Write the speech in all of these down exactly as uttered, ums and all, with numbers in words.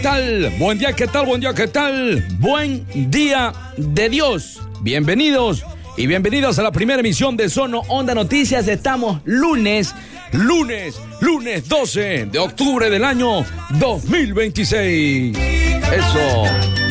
¿Qué tal? Buen día, ¿qué tal? Buen día, ¿qué tal? Buen día de Dios. Bienvenidos y bienvenidos a la primera emisión de Sono Onda Noticias. Estamos lunes, lunes, lunes doce de octubre del año dos mil veintiséis. Eso.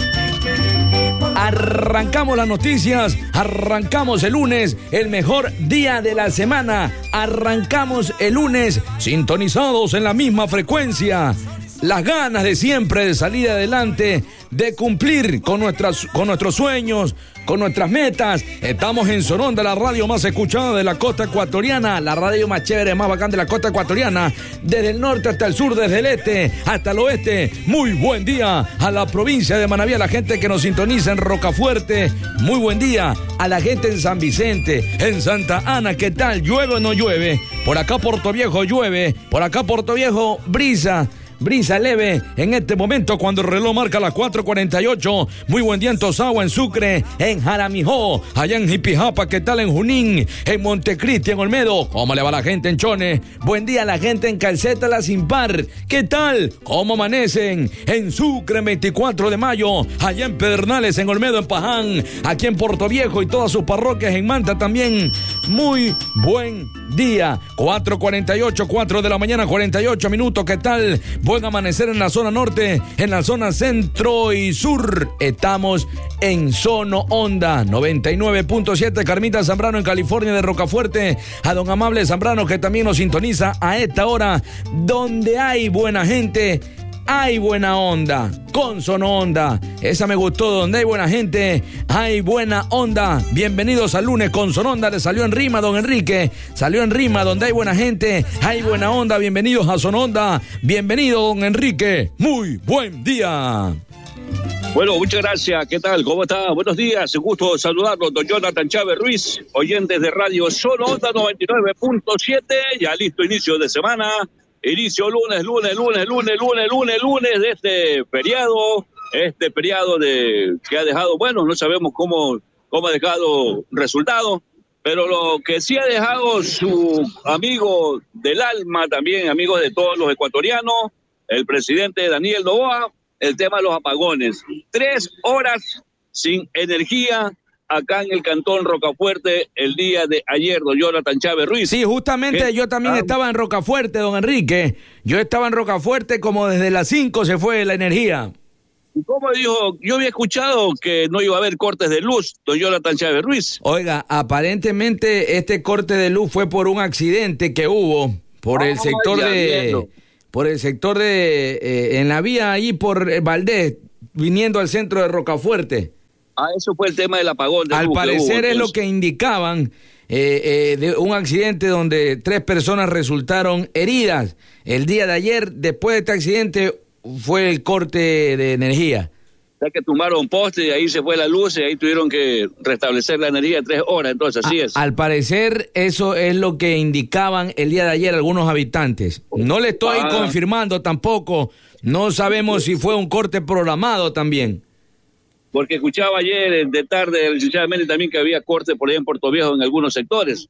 Arrancamos las noticias, arrancamos el lunes, el mejor día de la semana. Arrancamos el lunes sintonizados en la misma frecuencia. Las ganas de siempre de salir adelante, de cumplir con, nuestras, con nuestros sueños, con nuestras metas. Estamos en Sononda, la radio más escuchada de la costa ecuatoriana, la radio más chévere, más bacán de la costa ecuatoriana, desde el norte hasta el sur, desde el este hasta el oeste. Muy buen día a la provincia de Manabí, a la gente que nos sintoniza en Rocafuerte. Muy buen día a la gente en San Vicente, en Santa Ana. ¿Qué tal? ¿Llueve o no llueve? Por acá Portoviejo llueve, por acá Portoviejo brisa. Brisa leve en este momento cuando el reloj marca las cuatro cuarenta y ocho. Muy buen día en Tosagua, en Sucre, en Jaramijó, allá en Jipijapa. ¿Qué tal en Junín? En Montecristi, en Olmedo. ¿Cómo le va la gente en Chone? Buen día a la gente en Calceta La Sin Par. ¿Qué tal? ¿Cómo amanecen? En Sucre, veinticuatro de mayo, allá en Pedernales, en Olmedo, en Paján, aquí en Portoviejo y todas sus parroquias, en Manta también. Muy buen día. cuatro cuarenta y ocho, cuatro de la mañana, cuarenta y ocho minutos. ¿Qué tal? Buen amanecer en la zona norte, en la zona centro y sur. Estamos en Sono Onda noventa y nueve punto siete. Carmita Zambrano en California, de Rocafuerte. A don Amable Zambrano, que también nos sintoniza a esta hora, donde hay buena gente, hay buena onda, con Sono Onda. Esa me gustó, donde hay buena gente, hay buena onda. Bienvenidos al lunes con Sono Onda. Le salió en rima, don Enrique. Salió en rima, donde hay buena gente, hay buena onda. Bienvenidos a Sono Onda. Bienvenido, don Enrique. Muy buen día. Bueno, muchas gracias. ¿Qué tal? ¿Cómo está? Buenos días. Un gusto saludarlos, don Jonathan Chávez Ruiz, oyentes de Radio Sono Onda noventa y nueve punto siete. Ya listo, inicio de semana. Inicio lunes, lunes, lunes, lunes, lunes, lunes, lunes de este feriado, este feriado de, que ha dejado, bueno, no sabemos cómo, cómo ha dejado resultado, pero lo que sí ha dejado su amigo del alma, también amigo de todos los ecuatorianos, el presidente Daniel Noboa, el tema de los apagones. Tres horas sin energía acá en el cantón Rocafuerte el día de ayer, don Jonathan Chávez Ruiz. Sí, justamente ¿Qué? yo también ah. estaba en Rocafuerte, don Enrique. Yo estaba en Rocafuerte, como desde las cinco se fue la energía. ¿Y cómo dijo? Yo había escuchado que no iba a haber cortes de luz, don Jonathan Chávez Ruiz. Oiga, aparentemente este corte de luz fue por un accidente que hubo por oh, el sector de... Viendo. Por el sector de... Eh, en la vía ahí por Valdés, viniendo al centro de Rocafuerte. Ah, eso fue el tema del apagón. De Al parecer hubo, es lo que indicaban, eh, eh, de un accidente donde tres personas resultaron heridas. El día de ayer, después de este accidente, fue el corte de energía. O sea que tumbaron poste y ahí se fue la luz y ahí tuvieron que restablecer la energía tres horas, entonces así A, es. Al parecer eso es lo que indicaban el día de ayer algunos habitantes. No le estoy ah. confirmando tampoco, no sabemos si fue un corte programado también. Porque escuchaba ayer de tarde el licenciado Méndez también que había corte por ahí en Puerto Viejo en algunos sectores.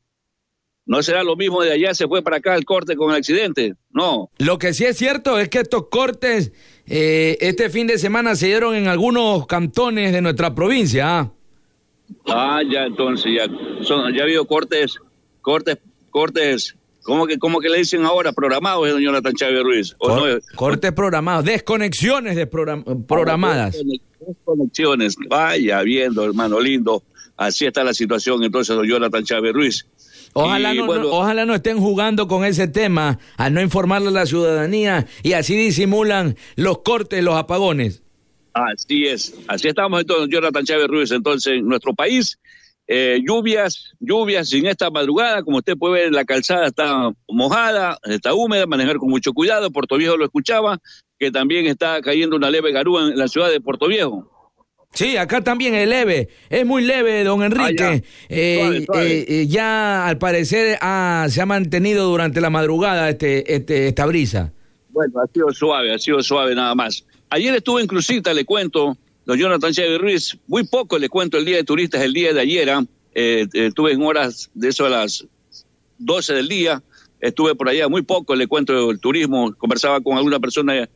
¿No será lo mismo de allá, se fue para acá el corte con el accidente? No. Lo que sí es cierto es que estos cortes eh, este fin de semana se dieron en algunos cantones de nuestra provincia. ¿Ah? Ah, ya entonces, ya, son, ya ha habido cortes, cortes, cortes, ¿cómo que, cómo que le dicen ahora? Programados, don Jonathan Chávez Ruiz. ¿O Cor- no? Cortes programados, desconexiones de program- programadas. Conexiones, vaya viendo, hermano lindo, así está la situación entonces, don Jonathan Chávez Ruiz. Ojalá, y, no, bueno, no, ojalá no estén jugando con ese tema al no informarle a la ciudadanía y así disimulan los cortes, los apagones. Así es, así estamos entonces, don Jonathan Chávez Ruiz, entonces en nuestro país, eh, lluvias, lluvias en esta madrugada, como usted puede ver, la calzada está mojada, está húmeda, manejar con mucho cuidado. Puerto Viejo lo escuchaba, que también está cayendo una leve garúa en la ciudad de Puerto Viejo. Sí, acá también es leve, es muy leve, don Enrique. Ah, ya. Eh, suave, suave. Eh, ya al parecer ah, se ha mantenido durante la madrugada este, este, esta brisa. Bueno, ha sido suave, ha sido suave nada más. Ayer estuve en Crucita, le cuento, don Jonathan Chávez Ruiz, muy poco le cuento el día de turistas, el día de ayer, eh, estuve en horas de eso a las doce del día, estuve por allá, muy poco le cuento el turismo, conversaba con alguna persona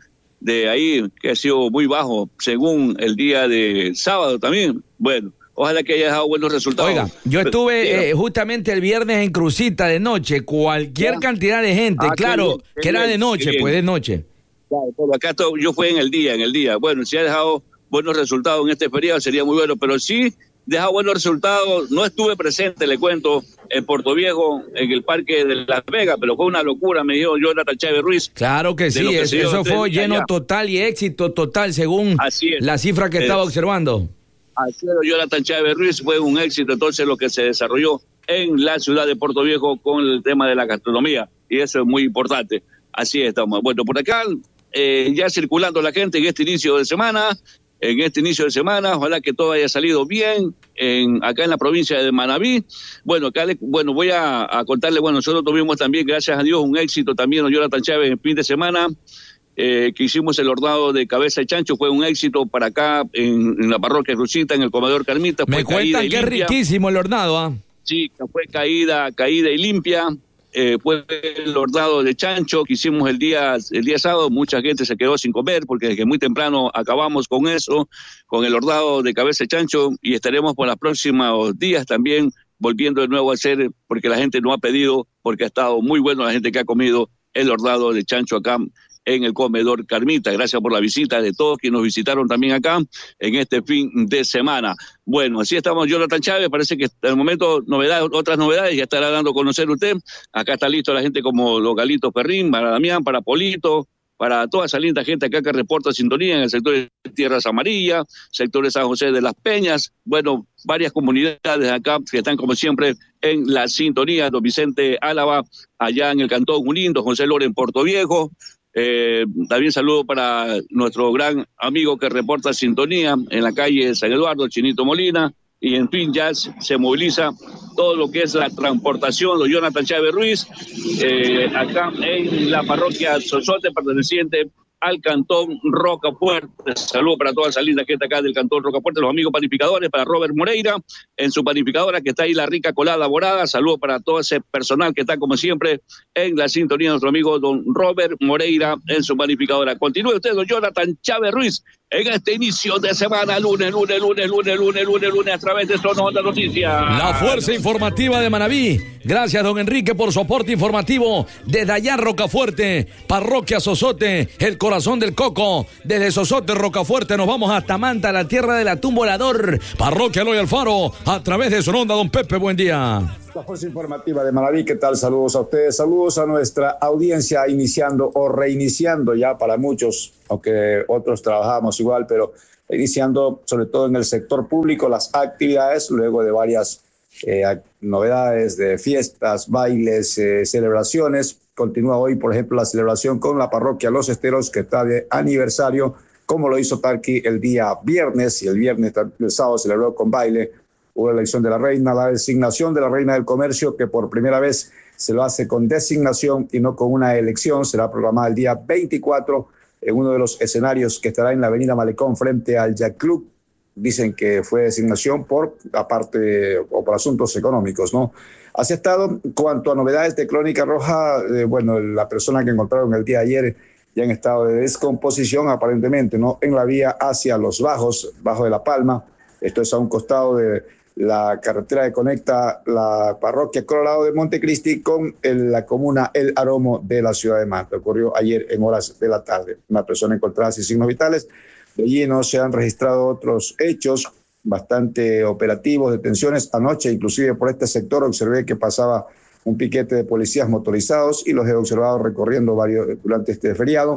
de ahí, que ha sido muy bajo, según el día de sábado también. Bueno, ojalá que haya dejado buenos resultados. Oiga, yo estuve eh, justamente el viernes en Crucita de noche, cualquier ¿Ya? cantidad de gente, ah, claro, bien, que era bien, de noche, pues de noche. Claro, pero acá todo, yo fui en el día, en el día. Bueno, si ha dejado buenos resultados en este feriado sería muy bueno, pero sí deja buenos resultados. No estuve presente, le cuento, en Puerto Viejo, en el parque de Las Vegas, pero fue una locura, me dijo Jonathan Chávez Ruiz. Claro que sí, que eso, eso fue lleno allá. Total y éxito total, según la cifra que eh, estaba observando. Así es, Jonathan Chávez Ruiz, fue un éxito entonces lo que se desarrolló en la ciudad de Puerto Viejo con el tema de la gastronomía, y eso es muy importante. Así estamos. Bueno, por acá eh, ya circulando la gente en este inicio de semana, en este inicio de semana, ojalá que todo haya salido bien, en, acá en la provincia de Manabí. Bueno, acá le, bueno, voy a, a contarle, bueno, nosotros tuvimos también, gracias a Dios, un éxito también, Jonathan Chávez, en fin de semana, eh, que hicimos el hornado de cabeza de chancho, fue un éxito para acá, en, en la parroquia Crucita, en el comedor Carmita. Me cuentan que es riquísimo el hornado, ¿ah? ¿eh? Sí, fue caída, caída y limpia. Eh, fue el hornado de chancho que hicimos el día el día sábado. Mucha gente se quedó sin comer porque desde muy temprano acabamos con eso, con el hornado de cabeza de chancho, y estaremos por los próximos días también volviendo de nuevo a hacer, porque la gente no ha pedido, porque ha estado muy bueno la gente que ha comido el hornado de chancho acá en el comedor Carmita. Gracias por la visita de todos que nos visitaron también acá en este fin de semana. Bueno, así estamos, Jonathan Chávez. Parece que hasta el momento novedades, otras novedades ya estará dando a conocer usted. Acá está listo la gente como los Galitos Perrín, para Damián, para Polito, para toda esa linda gente acá que reporta sintonía en el sector de Tierras Amarillas, sector de San José de las Peñas. Bueno, varias comunidades acá que están como siempre en la sintonía. Don Vicente Álava, allá en el Cantón Junín, don José Lore en Puerto Viejo. Eh, también saludo para nuestro gran amigo que reporta sintonía en la calle San Eduardo, Chinito Molina, y en fin ya se moviliza todo lo que es la transportación de Jonathan Chávez Ruiz, eh, acá en la parroquia Sosote, perteneciente al Cantón Rocafuerte. Saludos para toda esa linda gente acá del Cantón Rocafuerte, los amigos panificadores, para Robert Moreira en su panificadora que está ahí, la rica colada morada. Saludos para todo ese personal que está como siempre en la sintonía, nuestro amigo don Robert Moreira en su panificadora. Continúe usted, don Jonathan Chávez Ruiz, en este inicio de semana, lunes, lunes, lunes, lunes, lunes, lunes, lunes, a través de Zona Onda Noticias. La fuerza informativa de Manabí. Gracias, don Enrique, por su aporte informativo. Desde allá, Rocafuerte, parroquia Sosote, el corazón del coco. Desde Sosote, Rocafuerte, nos vamos hasta Manta, la tierra del atún volador. Parroquia Eloy Alfaro, a través de Zona Onda. Don Pepe, buen día. La fuerza informativa de Manabí, ¿qué tal? Saludos a ustedes, saludos a nuestra audiencia, iniciando o reiniciando ya para muchos, aunque otros trabajamos igual, pero iniciando sobre todo en el sector público las actividades, luego de varias eh, novedades de fiestas, bailes, eh, celebraciones. Continúa hoy, por ejemplo, la celebración con la parroquia Los Esteros, que está de aniversario, como lo hizo Tarqui el día viernes, y el viernes, el sábado celebró con baile. Hubo la elección de la reina, la designación de la reina del comercio, que por primera vez se lo hace con designación y no con una elección. Será programada el día veinticuatro en uno de los escenarios que estará en la avenida Malecón frente al Yacht Club. Dicen que fue designación por aparte o por asuntos económicos, ¿no? Así ha estado. Cuanto a novedades de Crónica Roja, eh, bueno, la persona que encontraron el día de ayer ya en estado de descomposición aparentemente, ¿no? En la vía hacia Los Bajos, bajo de La Palma. Esto es a un costado de la carretera que conecta la parroquia Colorado de Montecristi con el, la comuna El Aromo de la ciudad de Manta. Ocurrió ayer en horas de la tarde. Una persona encontrada sin signos vitales. De allí no se han registrado otros hechos bastante operativos, detenciones. Anoche, inclusive por este sector, observé que pasaba un piquete de policías motorizados y los he observado recorriendo varios durante este feriado.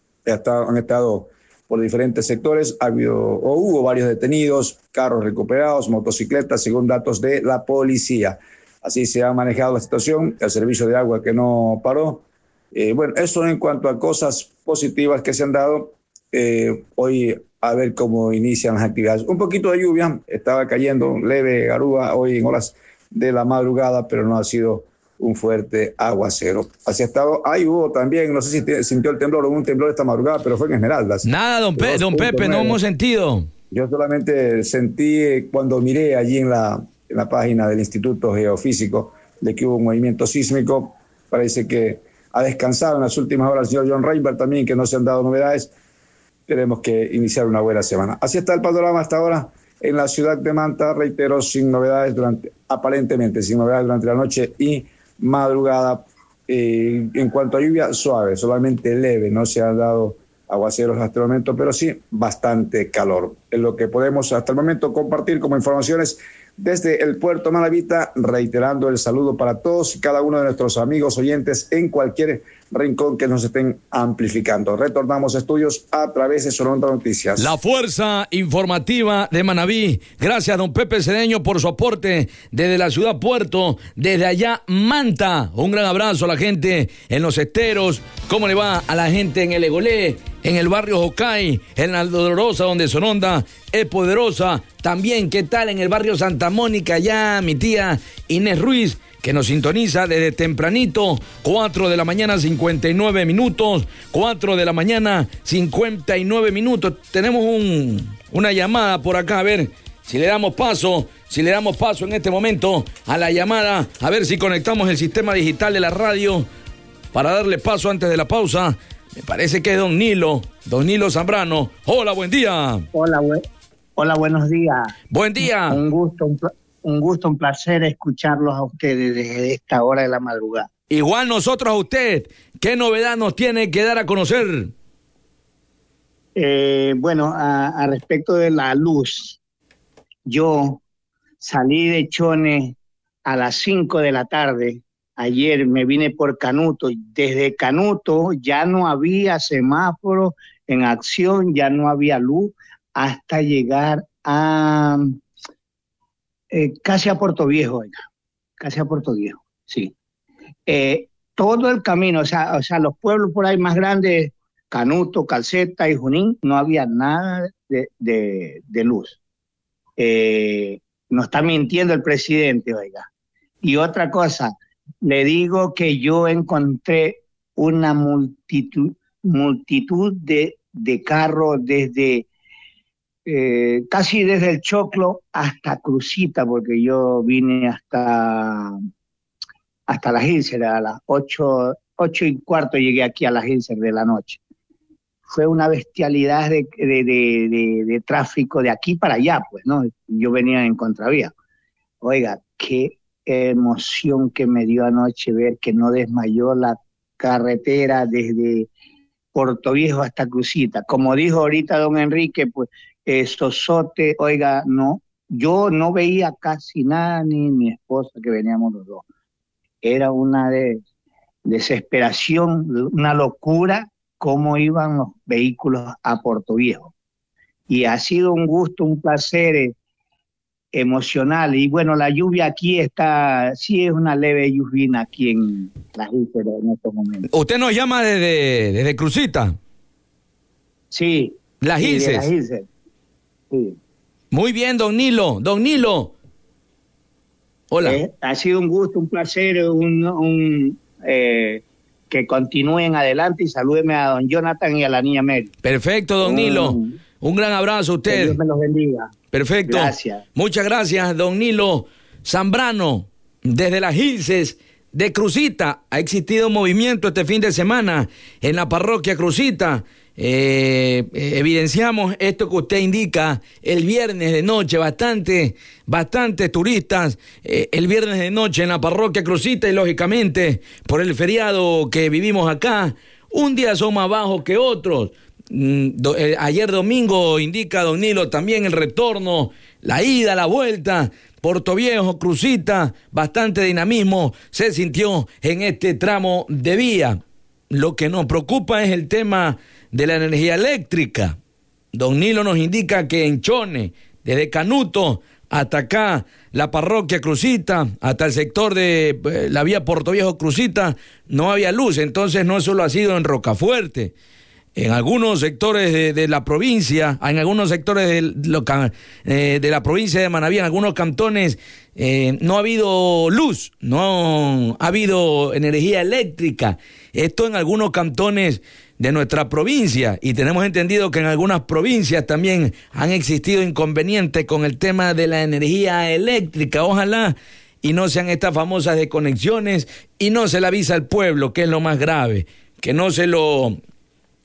Han estado por diferentes sectores, ha habido o hubo varios detenidos, carros recuperados, motocicletas, según datos de la policía. Así se ha manejado la situación, el servicio de agua que no paró. Eh, bueno, eso en cuanto a cosas positivas que se han dado. Eh, hoy a ver cómo inician las actividades. Un poquito de lluvia, estaba cayendo leve garúa hoy en horas de la madrugada, pero no ha sido un fuerte aguacero. Así ha estado. Ahí hubo también, no sé si te, sintió el temblor o un temblor esta madrugada, pero fue en Esmeraldas. Nada, don, Pe don Pepe, no hemos sentido. Yo solamente sentí cuando miré allí en la, en la página del Instituto Geofísico de que hubo un movimiento sísmico. Parece que ha descansado en las últimas horas el señor John Reinberg también, que no se han dado novedades. tenemos que iniciar una buena semana. Así está el panorama hasta ahora en la ciudad de Manta, reitero, sin novedades durante, aparentemente sin novedades durante la noche y madrugada. Eh, en cuanto a lluvia, suave, solamente leve, no se han dado aguaceros hasta el momento, pero sí bastante calor. Es lo que podemos hasta el momento compartir como informaciones desde el puerto Manavita, reiterando el saludo para todos y cada uno de nuestros amigos oyentes en cualquier rincón que nos estén amplificando. Retornamos a estudios a través de Sonora Noticias. La fuerza informativa de Manabí. Gracias, don Pepe Cedeño, por su aporte desde la ciudad Puerto, desde allá Manta. Un gran abrazo a la gente en los esteros. ¿Cómo le va a la gente en el Egolé, en el barrio Jocay, en la Dolorosa, donde Sononda es poderosa? También, ¿qué tal en el barrio Santa Mónica? Allá mi tía Inés Ruiz, que nos sintoniza desde tempranito, cuatro de la mañana, cincuenta y nueve minutos, cuatro de la mañana, cincuenta y nueve minutos. Tenemos un, una llamada por acá, a ver si le damos paso, si le damos paso en este momento a la llamada, a ver si conectamos el sistema digital de la radio para darle paso antes de la pausa. Me parece que es don Nilo, don Nilo Zambrano. Hola, buen día. Hola, bu- Hola, buenos días. Buen día. Un gusto, un, pl- un gusto, un placer escucharlos a ustedes desde esta hora de la madrugada. Igual nosotros a usted. ¿Qué novedad nos tiene que dar a conocer? Eh, bueno, a, a respecto de la luz, yo salí de Chone a las cinco de la tarde. Ayer me vine por Canuto. Desde Canuto ya no había semáforo en acción, ya no había luz, hasta llegar a eh, casi a Puerto Viejo, oiga, casi a Puerto Viejo, sí. Eh, todo el camino, o sea, o sea, los pueblos por ahí más grandes, Canuto, Calceta y Junín, no había nada de, de, de luz. Eh, no está mintiendo el presidente, oiga. Y otra cosa, le digo que yo encontré una multitud, multitud de, de carros desde Eh, casi desde el Choclo hasta Crucita, porque yo vine hasta hasta las Hilser, a las ocho, ocho y cuarto llegué aquí a las Hilser de la noche. Fue una bestialidad de, de, de, de, de tráfico de aquí para allá, pues, ¿no? Yo venía en contravía. Oiga, qué emoción que me dio anoche ver que no desmayó la carretera desde Puerto Viejo hasta Crucita. Como dijo ahorita don Enrique, pues, Eh, Sosote, oiga, no, yo no veía casi nada, ni mi esposa, que veníamos los dos. Era una de, desesperación, una locura, cómo iban los vehículos a Puerto Viejo. Y ha sido un gusto, un placer eh, emocional. Y bueno, la lluvia aquí está, sí es una leve lluvia aquí en las islas en estos momentos. ¿Usted nos llama desde, desde Crucita? Sí. Las sí, Ilses. de las Ilses. Sí. Muy bien, don Nilo. Don Nilo. Hola. Eh, ha sido un gusto, un placer, un, un eh, que continúen adelante y salúdeme a don Jonathan y a la niña Mary. Perfecto, don um, Nilo. Un gran abrazo a usted. Que Dios me los bendiga. Perfecto. Gracias. Muchas gracias, don Nilo Zambrano. Desde las Ilses de Crucita ha existido movimiento este fin de semana en la parroquia Crucita. Eh, evidenciamos esto que usted indica el viernes de noche, bastante, bastantes turistas eh, el viernes de noche en la parroquia Crucita y lógicamente por el feriado que vivimos acá, un día son más bajos que otros. Mm, do, eh, ayer domingo indica don Nilo también el retorno, la ida, la vuelta, Puerto Viejo, Crucita, bastante dinamismo se sintió en este tramo de vía. Lo que nos preocupa es el tema de la energía eléctrica. Don Nilo nos indica que en Chone, desde Canuto hasta acá, la parroquia Crucita, hasta el sector de eh, la vía Puerto Viejo Crucita, no había luz. Entonces no solo ha sido en Rocafuerte, en algunos sectores de, de la provincia, en algunos sectores de, lo, eh, de la provincia de Manabí, en algunos cantones, eh, no ha habido luz, no ha habido energía eléctrica. Esto en algunos cantones de nuestra provincia, y tenemos entendido que en algunas provincias también han existido inconvenientes con el tema de la energía eléctrica. Ojalá y no sean estas famosas desconexiones y no se le avisa al pueblo, que es lo más grave, que no se lo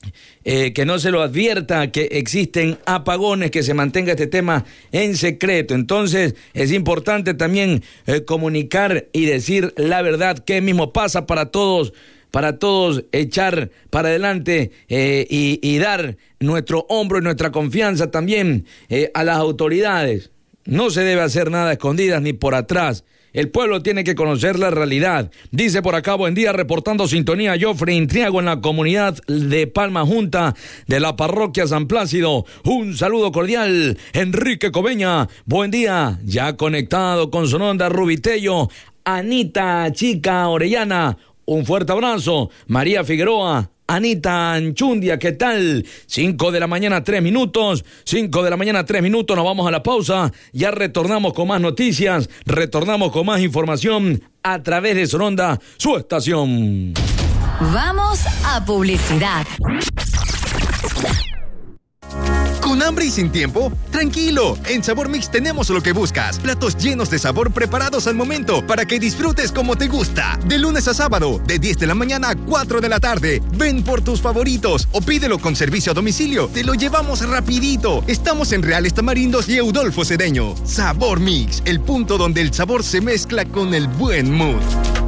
Eh, que no se lo advierta que existen apagones, que se mantenga este tema en secreto. Entonces es importante también eh, comunicar y decir la verdad, que mismo pasa para todos, para todos echar para adelante eh, y, y dar nuestro hombro y nuestra confianza también eh, a las autoridades. No se debe hacer nada a escondidas ni por atrás. El pueblo tiene que conocer la realidad. Dice por acá, buen día, reportando sintonía, Joffrey Intriago en la comunidad de Palma Junta de la parroquia San Plácido. Un saludo cordial, Enrique Cobeña. Buen día, ya conectado con Sononda Rubitello. Anita Chica Orellana, un fuerte abrazo. María Figueroa. Anita Anchundia, ¿qué tal? Cinco de la mañana, tres minutos. Cinco de la mañana, tres minutos. Nos vamos a la pausa. Ya retornamos con más noticias. Retornamos con más información a través de Sononda, su estación. Vamos a publicidad. ¿Con hambre y sin tiempo? Tranquilo, en Sabor Mix tenemos lo que buscas. Platos llenos de sabor preparados al momento para que disfrutes como te gusta. De lunes a sábado, de diez de la mañana a cuatro de la tarde. Ven por tus favoritos o pídelo con servicio a domicilio. Te lo llevamos rapidito. Estamos en Reales Tamarindos y Eudolfo Cedeño. Sabor Mix, el punto donde el sabor se mezcla con el buen mood.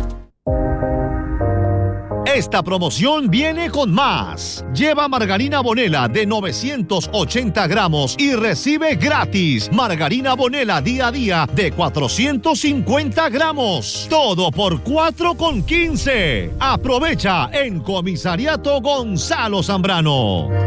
Esta promoción viene con más. Lleva margarina Bonela de novecientos ochenta gramos y recibe gratis margarina Bonela día a día de cuatrocientos cincuenta gramos. Todo por cuatro con quince. Aprovecha en Comisariato Gonzalo Zambrano.